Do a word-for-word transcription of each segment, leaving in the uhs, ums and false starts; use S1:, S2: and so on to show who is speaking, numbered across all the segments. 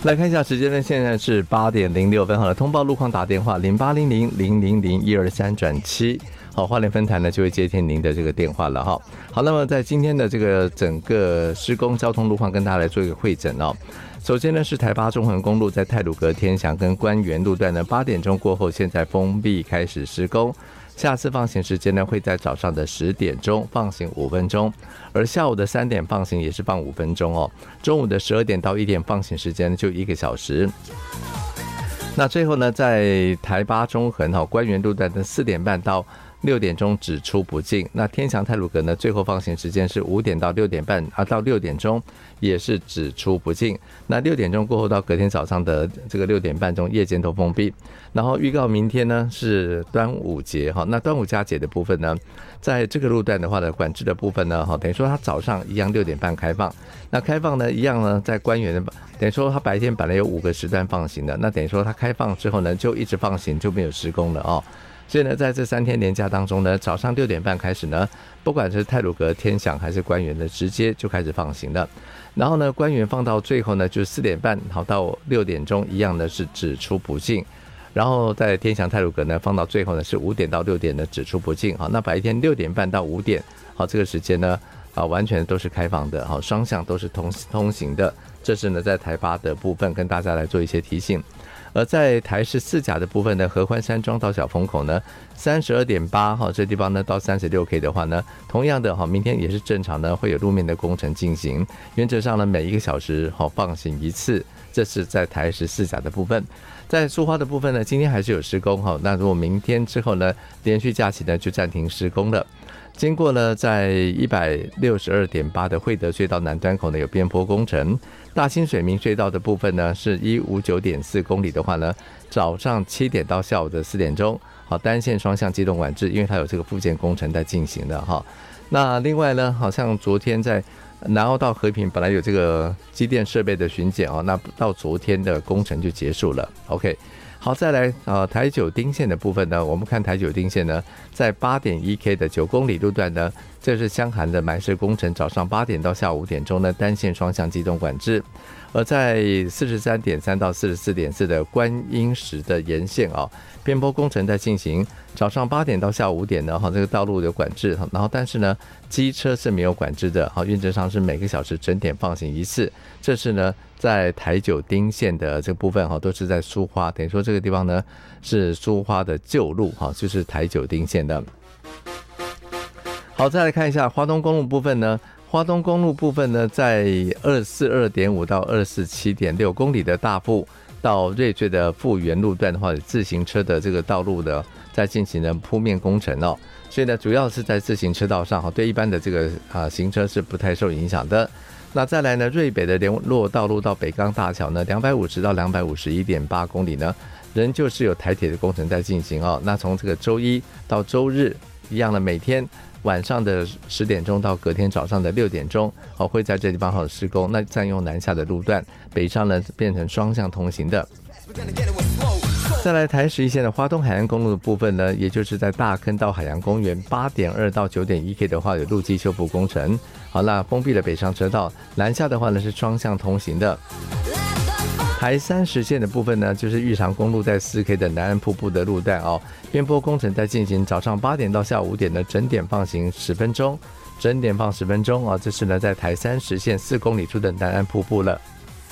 S1: 来看一下时间呢，现在是八点零六分。好了，通报路况打电话零八零零零零零一二三转七。好，花莲分台呢就会接听您的这个电话了哈。好，那么在今天的这个整个施工交通路况跟大家来做一个汇整哦。首先呢是台八中横公路在太鲁阁天祥跟官园路段呢，八点钟过后现在封闭开始施工。下次放行时间呢会在早上的十点钟放行五分钟，而下午的三点放行也是放五分钟哦。中午的十二点到一点放行时间就一个小时。那最后呢，在台八中横哈官园路段的四点半到六点钟只出不进。那天祥太鲁阁呢，最后放行时间是五点到六点半啊，到六点钟也是只出不进。那六点钟过后到隔天早上的这个六点半钟，夜间都封闭。然后预告明天呢是端午节哈，那端午佳节的部分呢，在这个路段的话呢，管制的部分呢，哈，等于说它早上一样六点半开放。那开放呢一样呢，在官园的等于说它白天本来有五个时段放行的，那等于说它开放之后呢，就一直放行，就没有施工了哦。所以呢，在这三天连假当中呢，早上六点半开始呢，不管是太鲁阁、天祥还是官园的，直接就开始放行了。然后呢，官园放到最后呢，就是四点半好到六点钟一样的是只出不进。然后在天祥太鲁阁呢，放到最后呢是五点到六点的只出不进。好，那白天六点半到五点，好，这个时间呢，啊，完全都是开放的，好，双向都是通通行的。这是呢在台八的部分跟大家来做一些提醒。而在台十四甲的部分呢，合欢山庄到小风口呢，三十二点八哈，这地方呢到三十六 K 的话呢，同样的哈，明天也是正常呢，会有路面的工程进行，原则上呢每一个小时哈放行一次，这是在台十四甲的部分。在苏花的部分呢，今天还是有施工哈，那如果明天之后呢，连续假期呢就暂停施工了。经过呢，在一百六十二点八的惠德隧道南端口呢有边坡工程，大清水明隧道的部分呢是一百五十九点四公里的话呢，早上七点到下午的四点钟，好，单线双向机动管制，因为它有这个复建工程在进行的哈。那另外呢，好像昨天在南澳到和平本来有这个机电设备的巡检哦，那到昨天的工程就结束了。OK。好，再来呃台九丁线的部分呢，我们看台九丁线呢，在 八点一 K 的九公里路段呢，这是湘涵的埋设工程，早上八点到下午五点钟呢，单线双向机动管制。而在 四十三点三 到 四十四点四 的观音石的沿线啊，边坡工程在进行，早上八点到下午五点呢，哈，这个道路有管制，然后但是呢，机车是没有管制的，好，原则上是每个小时整点放行一次。这是呢，在台九丁线的这个部分哈，都是在苏花，等于说这个地方呢是苏花的旧路哈，就是台九丁线的。好，再来看一下花东公路部分呢。花东公路部分呢，在 二百四十二点五 到 二百四十七点六 公里的大埔到瑞穗的复原路段的话，自行车的这个道路的在进行了铺面工程哦，所以呢，主要是在自行车道上，对一般的这个啊行车是不太受影响的。那再来呢，瑞北的联络道路到北港大桥呢，两百五十到两百五十一点八公里呢，仍旧是有台铁的工程在进行哦。那从这个周一到周日一样的，每天晚上的十点钟到隔天早上的六点钟，哦，会在这地方好施工。那占用南下的路段，北上呢变成双向通行的。再来台十一线的花东海岸公路的部分呢，也就是在大坑到海洋公园 八点二 到 九点一 K 的话，有路基修复工程。好，那封闭了北上车道，南下的话呢是双向通行的。台三十线的部分呢，就是玉长公路在 四 K 的南岸瀑布的路段哦，边坡工程在进行，早上八点到下午五点呢，整点放行十分钟，整点放十分钟啊、哦，这是呢在台三十线四公里处的南岸瀑布了。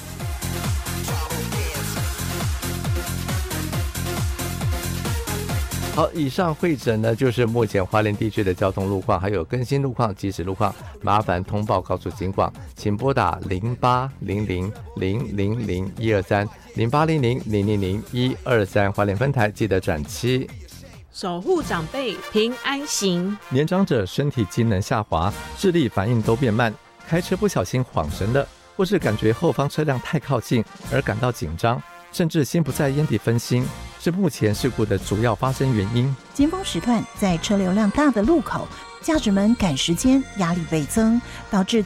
S1: 好，以上会诊呢就是目前花莲地区的交通路况，还有更新路况、即时路况，麻烦通报告诉警广，请拨打零八零零零零零一二三零八零零零零零一二三，花莲分台记得转七。
S2: 守护长辈平安行。
S1: 年长者身体机能下滑，智力反应都变慢，开车不小心晃神了，或是感觉后方车辆太靠近而感到紧张，甚至心不在焉地分心，是目前事故的主要发生原因。
S3: 尖峰时段在车流量大的路口，驾驶们赶时间，压力倍增，导致